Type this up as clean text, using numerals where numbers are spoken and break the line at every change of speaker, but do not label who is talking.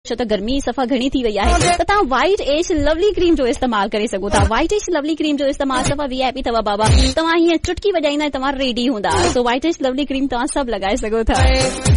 छो त गर्मी सफ़ा घणी थी वई आहे त तव्हां वाइट एज लवली क्रीम जो इस्तेमाल करे सघो था। वाइट एज लवली क्रीम जो इस्तेमाल सफ़ा VIP अथव बाबा, तव्हां हीअं चुटकी वॼाईंदा तव्हां रेडी हूंदा। So white age lovely cream तव्हां सभु लॻाए सघो था।